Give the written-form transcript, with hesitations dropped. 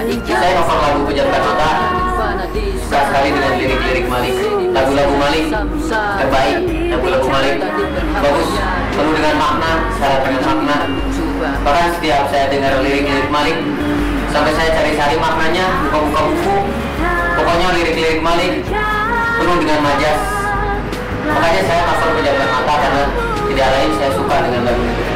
Saya novel lagu Pejamkan Mata suka sekali dengan lirik-lirik Malik. Lagu-lagu Malik terbaik, lagu-lagu Malik bagus, penuh dengan makna, syarat dengan makna. Bahkan setiap saya dengar lirik-lirik Malik, sampai saya cari-cari maknanya, buka-buka buku. Pokoknya lirik-lirik Malik penuh dengan majas. Makanya saya novel Pejamkan Mata karena tidak lain saya suka dengan lagu itu.